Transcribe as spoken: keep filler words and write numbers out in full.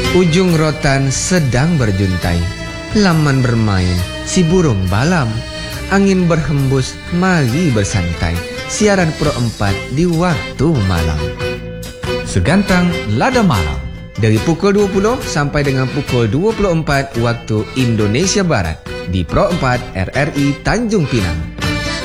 Ujung rotan sedang berjuntai, laman bermain, si burung balam. Angin berhembus, mari bersantai. Siaran Pro empat di waktu malam. Segantang Lada Malam. Dari pukul dua puluh sampai dengan pukul dua puluh empat waktu Indonesia Barat di Pro empat R R I Tanjung Pinang.